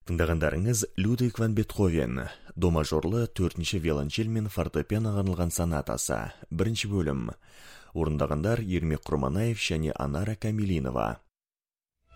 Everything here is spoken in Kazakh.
Тыңдағандарыңыз Людвиг ван Бетховен, до мажорлы 4-ші виолончель мен фортепианоға арналған сонатасы, 1-ші бөлім. Орындағандар Ермек Құрманаев және Анара Камилинова.